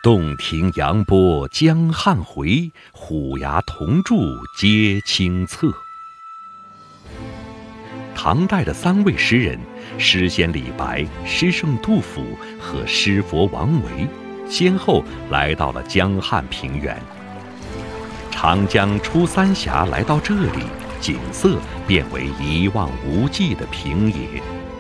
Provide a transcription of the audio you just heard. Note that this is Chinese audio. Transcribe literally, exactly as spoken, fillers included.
洞庭扬波江汉回，虎牙铜柱皆清侧。唐代的三位诗人，诗仙李白、诗圣杜甫和诗佛王维，先后来到了江汉平原。长江出三峡来到这里，景色变为一望无际的平野。